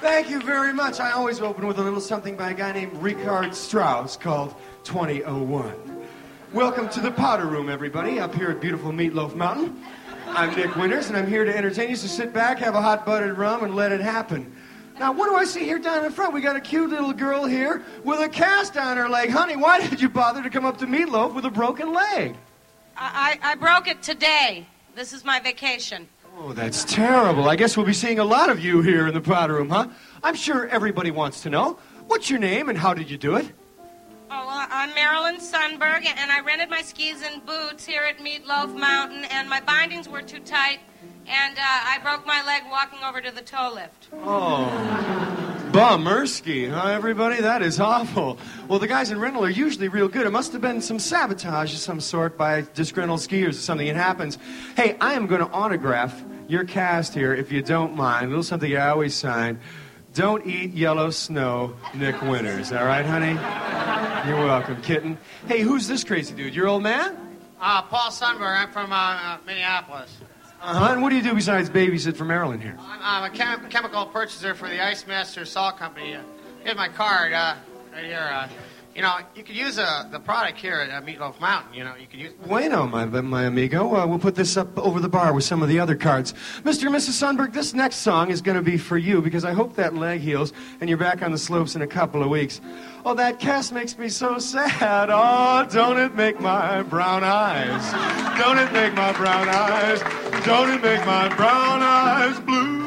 Thank you very much. I always open with a little something by a guy named Richard Strauss called 2001. Welcome to the Powder Room, everybody, up here at beautiful Meatloaf Mountain. I'm Nick Winters, and I'm here to entertain you, so sit back, have a hot buttered rum, and let it happen. Now, what do I see here down in front? We got a cute little girl here with a cast on her leg. Honey, why did you bother to come up to Meatloaf with a broken leg? I broke it today. This is my vacation. Oh, that's terrible. I guess we'll be seeing a lot of you here in the Powder Room, huh? I'm sure everybody wants to know. What's your name and how did you do it? Oh, well, I'm Marilyn Sundberg, and I rented my skis and boots here at Meatloaf Mountain, and my bindings were too tight, and I broke my leg walking over to the tow lift. Oh, bummerski, huh, everybody? That is awful. Well, the guys in rental are usually real good. It must have been some sabotage of some sort by disgruntled skiers or something. It happens. Hey, I am going to autograph your cast here, if you don't mind. A little something I always sign. Don't eat yellow snow, Nick Winters. All right, honey? You're welcome, kitten. Hey, who's this crazy dude? Your old man? Paul Sundberg. I'm from Minneapolis. Uh-huh. And what do you do besides babysit for Marilyn here? I'm a chemical purchaser for the Ice Master Salt Company. Here's my card right here. You could use the product here at Meatloaf Mountain. You could use. Bueno, my amigo. We'll put this up over the bar with some of the other cards. Mr. and Mrs. Sundberg, this next song is going to be for you because I hope that leg heals and you're back on the slopes in a couple of weeks. Oh, that cast makes me so sad. Oh, don't it make my brown eyes? Don't it make my brown eyes? Don't it make my brown eyes blue?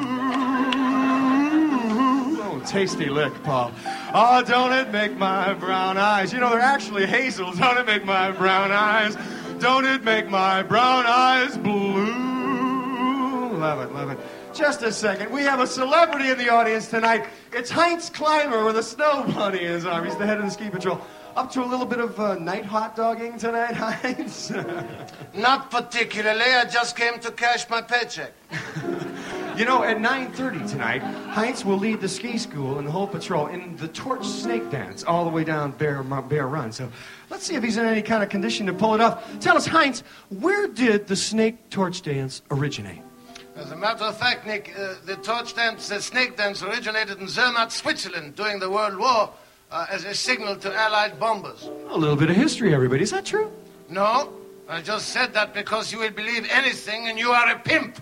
Oh, tasty lick, Paul. Oh, don't it make my brown eyes? You know, they're actually hazel. Don't it make my brown eyes? Don't it make my brown eyes blue? Love it, love it. Just a second. We have a celebrity in the audience tonight. It's Heinz Clymer with a snow bunny in his arm. He's the head of the ski patrol. Up to a little bit of night hot dogging tonight, Heinz? Not particularly. I just came to cash my paycheck. You know, at 9:30 tonight, Heinz will lead the ski school and the whole patrol in the torch snake dance all the way down Bear Run. So let's see if he's in any kind of condition to pull it off. Tell us, Heinz, where did the snake torch dance originate? As a matter of fact, Nick, the snake dance originated in Zermatt, Switzerland during the World War as a signal to Allied bombers. A little bit of history, everybody. Is that true? No, I just said that because you will believe anything and you are a pimp.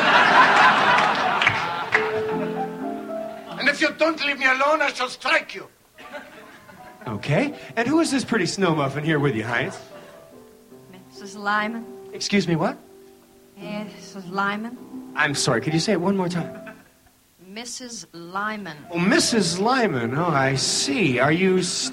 And if you don't leave me alone, I shall strike you. Okay. And who is this pretty snow muffin here with you, Heinz? Mrs. Lyman. Excuse me, what? Mrs. Lyman. I'm sorry. Could you say it one more time? Mrs. Lyman. Oh, Mrs. Lyman. Oh, I see. Are you